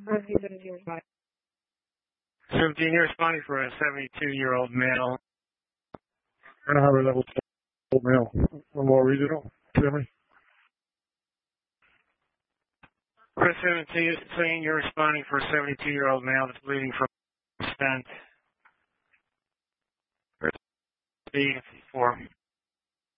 17, you're responding for a 72-year-old male. I have a level 12 male. More regional. Tell me. Chris 17, you're responding for a 72-year-old male that's bleeding from stent. B4.